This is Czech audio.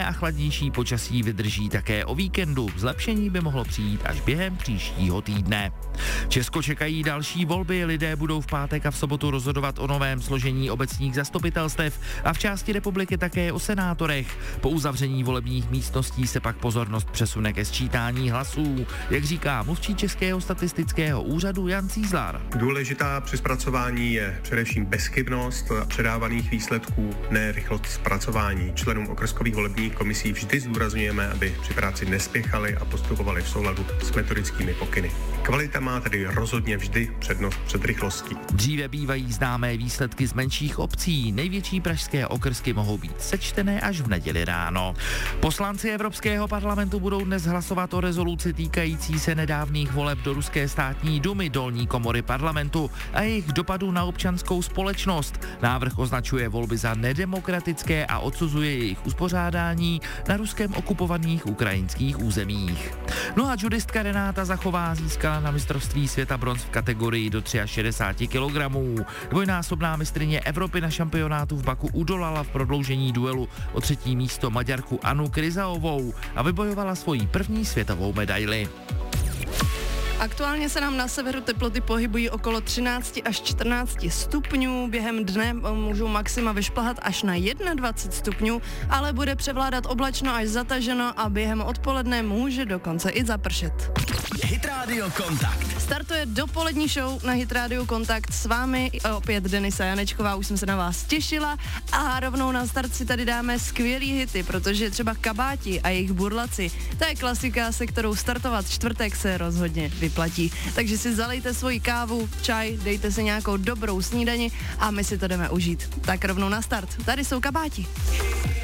a chladnější počasí vydrží také o víkendu. Zlepšení by mohlo přijít až během příštího týdne. Česko čekají další volby, lidé budou v pátek a v sobotu rozhodovat o novém složení obecních zastupitelstev a v části republiky také o senátorech. Po uzavření volebních místností se pak pozornost přesune ke sčítání hlasů, jak říká mluvčí Českého statistického úřadu Jan Cízlar. Důležitá při zpracování je především bezchybnost předávaných výsledků, ne rychlost zpracování. Členům okrskových volebních komisí vždy zdůrazňujeme, aby při práci nespěchali a postupovali v souladu s metodickými pokyny. Kvalita má tedy rozhodně vždy přednost před rychlostí. Dříve bývají známé výsledky z menších obcí. Největší pražské okrsky mohou být sečtené až v neděli ráno. Poslanci Evropského parlamentu budou dnes hlasovat o rezoluci týkající se nedávných voleb do ruské státní dumy, dolní komory parlamentu a jejich dopadu na občanskou společnost. Návrh označuje volby za nedemokratické a odsuzuje jejich uspořádání na ruskem okupovaných ukrajinských územích. No a judistka Renáta Zachová získala na mistrovství světa bronz v kategorii do 63 kg. Dvojnásobná mistryně Evropy na šampionátu v Baku udolala v prodloužení duelu o 3. místo Maďarku Anu Kryzaovou a vybojovala svoji první světovou medaili. Aktuálně se nám na severu teploty pohybují okolo 13 až 14 stupňů. Během dne můžou maxima vyšplhat až na 21 stupňů, ale bude převládat oblačno až zataženo a během odpoledne může dokonce i zapršet. Hit Radio Kontakt. Startuje dopolední show na Hit Radio Kontakt s vámi, opět Denisa Janečková, už jsem se na vás těšila a rovnou na start si tady dáme skvělý hity, protože třeba Kabáti a jejich Burlaci, to je klasika, se kterou startovat čtvrtek se rozhodně vyplatí. Takže si zalejte svoji kávu, čaj, dejte si nějakou dobrou snídani a my si to jdeme užít. Tak rovnou na start, tady jsou Kabáti.